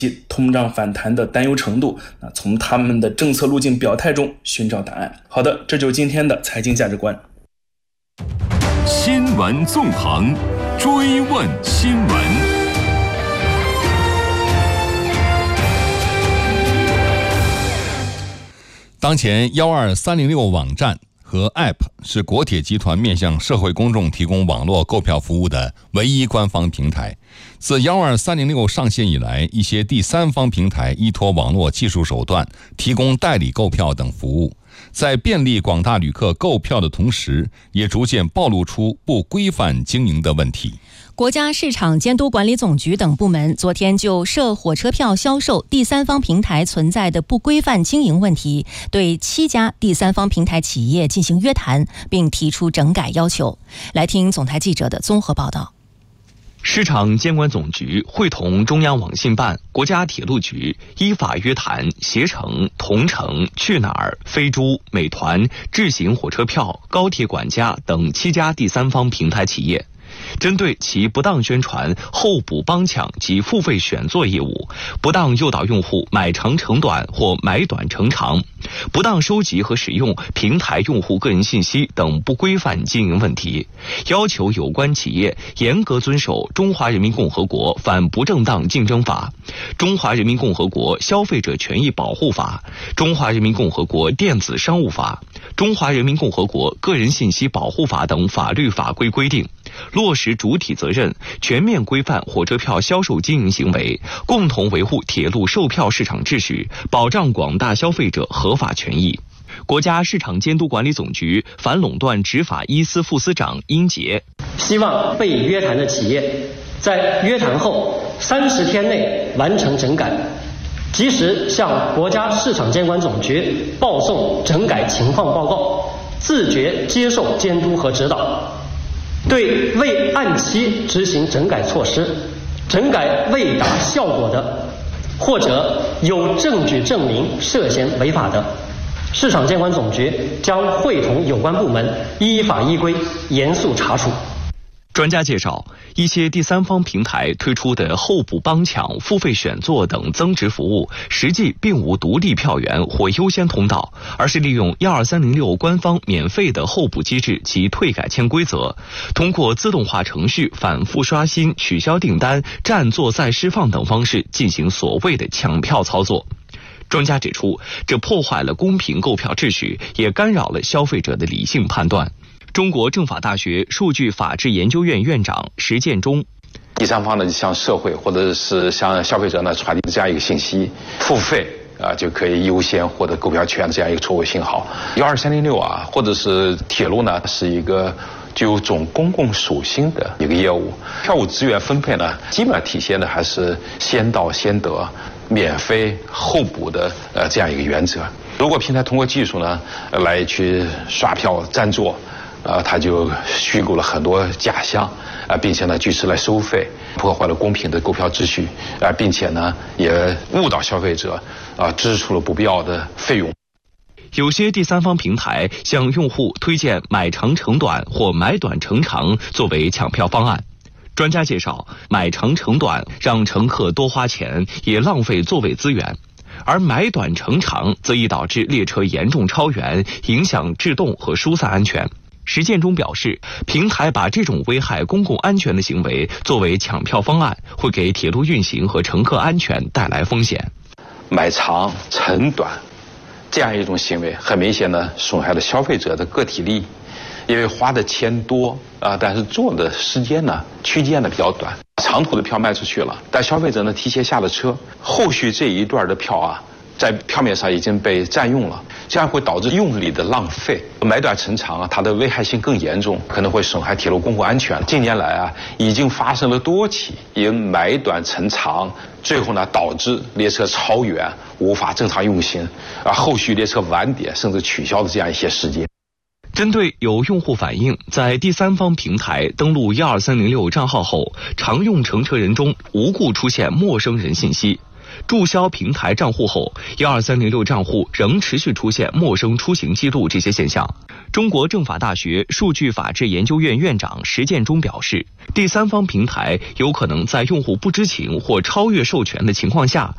通胀反弹的担忧程度，从他们的政策路径表态中寻找答案。好的，这就是今天的财经价值观。 新闻纵横，追问新闻。当前12306网站和 App 是国铁集团面向社会公众提供网络购票服务的唯一官方平台。自12306上线以来，一些第三方平台依托网络技术手段提供代理购票等服务，在便利广大旅客购票的同时，也逐渐暴露出不规范经营的问题。 国家市场监督管理总局等部门昨天就涉火车票销售第三方平台存在的不规范经营问题，对7家第三方平台企业进行约谈，并提出整改要求。来听总台记者的综合报道。 市场监管总局会同中央网信办、国家铁路局依法约谈携程、同程、去哪儿、飞猪、美团、智行火车票、高铁管家等7家第三方平台企业，针对其不当宣传、候补帮抢及付费选座业务，不当诱导用户买长乘短或买短乘长，不当收集和使用平台用户个人信息等不规范经营问题，要求有关企业严格遵守《中华人民共和国反不正当竞争法》、《中华人民共和国消费者权益保护法》、《中华人民共和国电子商务法》、《中华人民共和国个人信息保护法》等法律法规规定，落实主体责任，全面规范火车票销售经营行为，共同维护铁路售票市场秩序，保障广大消费者合法权益。国家市场监督管理总局反垄断执法一司副司长殷杰希望被约谈的企业在约谈后30天内完成整改，及时向国家市场监管总局报送整改情况报告，自觉接受监督和指导。对未按期执行整改措施、整改未达效果的，或者有证据证明涉嫌违法的，市场监管总局将会同有关部门依法依规严肃查处。 专家介绍，一些第三方平台推出的候补帮抢、付费选座等增值服务，实际并无独立票源或优先通道，而是利用12306官方免费的候补机制及退改签规则，通过自动化程序反复刷新、取消订单、占座再释放等方式进行所谓的抢票操作。专家指出，这破坏了公平购票秩序，也干扰了消费者的理性判断。中国政法大学数据法治研究院院长石建中， 第三方呢向社会或者是向消费者呢传递这样一个信息，付费就可以优先获得购票权的这样一个错误信号。12306或者是铁路呢是一个具有种公共属性的一个业务，票务资源分配呢基本上体现的还是先到先得、免费候补的这样一个原则。如果平台通过技术呢来去刷票占座，他就虚构了很多假象，并且呢据此来收费，破坏了公平的购票秩序，并且呢也误导消费者，支出了不必要的费用。 有些第三方平台向用户推荐买长乘短或买短乘长作为抢票方案。专家介绍，买长乘短让乘客多花钱，也浪费座位资源。而买短乘长则易导致列车严重超员，影响制动和疏散安全。石建中表示，平台把这种危害公共安全的行为作为抢票方案，会给铁路运行和乘客安全带来风险。 买长乘短这样一种行为，很明显呢损害了消费者的个体利益，因为花的钱多但是坐的时间呢区间呢比较短，长途的票卖出去了，但消费者呢提前下了车，后续这一段的票在票面上已经被占用了，这样会导致用力的浪费。买短乘长它的危害性更严重，可能会损害铁路公共安全。近年来已经发生了多起因买短乘长，最后呢导致列车超员无法正常运行，后续列车晚点甚至取消的这样一些事件。 针对有用户反映，在第三方平台登录12306账号后，常用乘车人中无故出现陌生人信息。注销平台账户后，12306账户仍持续出现陌生出行记录这些现象。中国政法大学数据法治研究院院长石建中表示，第三方平台有可能在用户不知情或超越授权的情况下，